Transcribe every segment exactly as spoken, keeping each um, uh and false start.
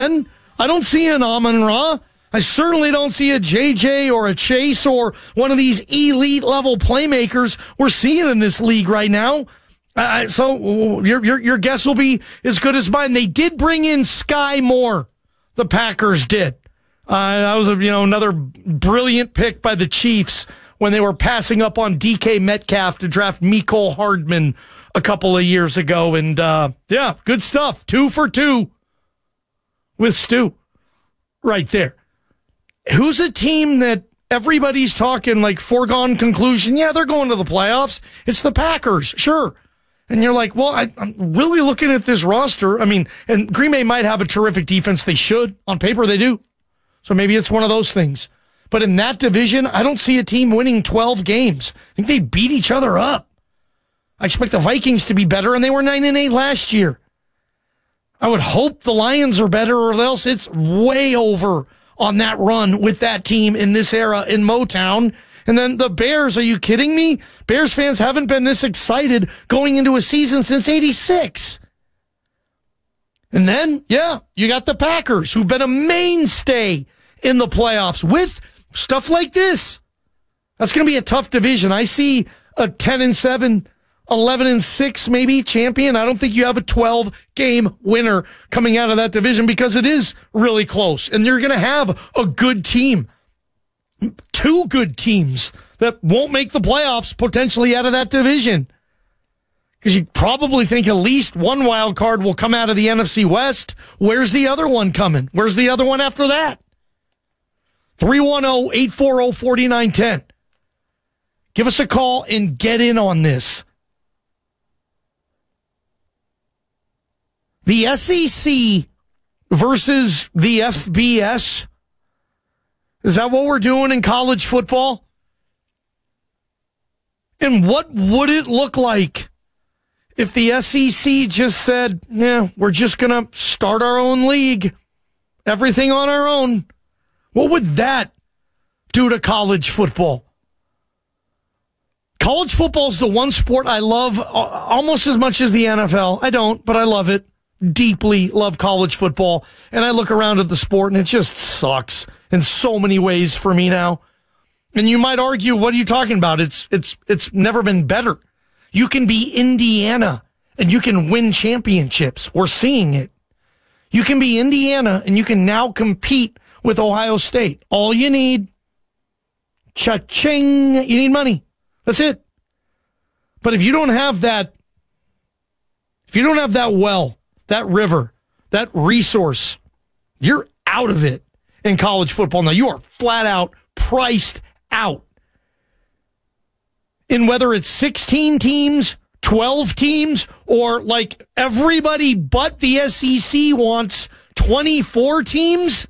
And I don't see an Amon-Ra. I certainly don't see a J J or a Chase or one of these elite level playmakers we're seeing in this league right now. Uh, so your, your your guess will be as good as mine. They did bring in Sky Moore. The Packers did. Uh, that was a, you know another brilliant pick by the Chiefs when they were passing up on D K Metcalf to draft Mecole Hardman a couple of years ago. And uh, yeah, good stuff. Two for two with Stu right there. Who's a team that everybody's talking like foregone conclusion? Yeah, they're going to the playoffs. It's the Packers, sure. And you're like, well, I, I'm really looking at this roster. I mean, and Green Bay might have a terrific defense. They should. On paper, they do. So maybe it's one of those things. But in that division, I don't see a team winning twelve games. I think they beat each other up. I expect the Vikings to be better, and they were nine and eight last year. I would hope the Lions are better, or else it's way over on that run with that team in this era in Motown. And then the Bears, are you kidding me? Bears fans haven't been this excited going into a season since eighty-six. And then, yeah, you got the Packers, who've been a mainstay in the playoffs with stuff like this. That's going to be a tough division. I see a ten and seven, eleven and six maybe champion. I don't think you have a twelve game winner coming out of that division because it is really close. And you're going to have a good team. Two good teams that won't make the playoffs potentially out of that division. Because you probably think at least one wild card will come out of the N F C West. Where's the other one coming? Where's the other one after that? three one zero, eight four zero, four nine one zero. Give us a call and get in on this. The S E C versus the F B S. Is that what we're doing in college football? And what would it look like if the S E C just said, yeah, we're just going to start our own league, everything on our own? What would that do to college football? College football is the one sport I love almost as much as the N F L. I don't, but I love it. Deeply love college football. And I look around at the sport and it just sucks in so many ways for me now. And you might argue, what are you talking about? It's, it's, it's never been better. You can be Indiana and you can win championships. We're seeing it. You can be Indiana and you can now compete with Ohio State. All you need, cha-ching, you need money. That's it. But if you don't have that, if you don't have that well, that river, that resource, you're out of it in college football. Now, you are flat out priced out. In whether it's sixteen teams, twelve teams, or like everybody but the S E C wants twenty-four teams.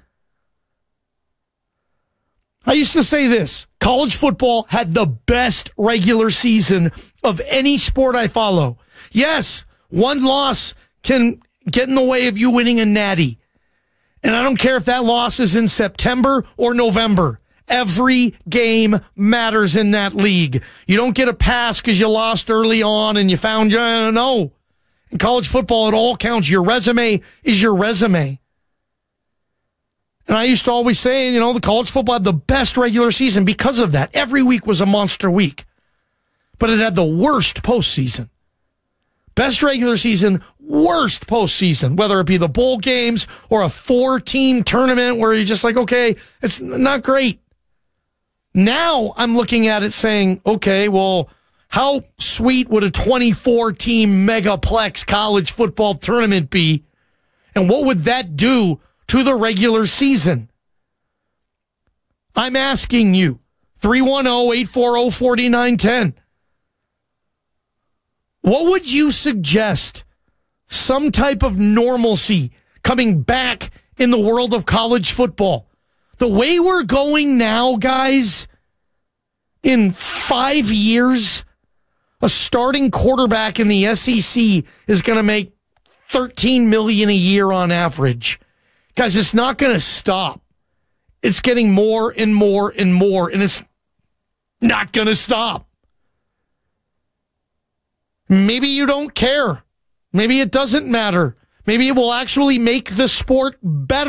I used to say this, college football had the best regular season of any sport I follow. Yes, one loss can get in the way of you winning a natty. And I don't care if that loss is in September or November. Every game matters in that league. You don't get a pass because you lost early on and you found, uh, no. In college football, it all counts. Your resume is your resume. And I used to always say, you know, the college football had the best regular season because of that. Every week was a monster week. But it had the worst postseason. Best regular season, worst postseason, whether it be the bowl games or a four-team tournament where you're just like, okay, it's not great. Now I'm looking at it saying, okay, well, how sweet would a twenty-four team megaplex college football tournament be? And what would that do to the regular season? I'm asking you, three one zero, eight four zero, four nine one zero. What would you suggest some type of normalcy coming back in the world of college football? The way we're going now, guys, in five years, a starting quarterback in the S E C is going to make thirteen million dollars a year on average. Guys, it's not going to stop. It's getting more and more and more, and it's not going to stop. Maybe you don't care. Maybe it doesn't matter. Maybe it will actually make the sport better.